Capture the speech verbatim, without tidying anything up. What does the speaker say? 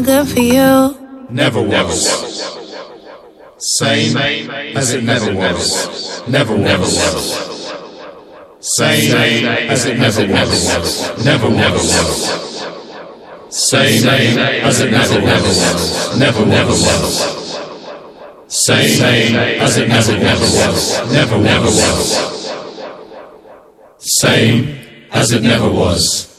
not good for you. Never was. Same as it never was. Never was. Same as it never was. Never was. Same as it never was. Never was. Same as it never was. Never was. Same as it never was.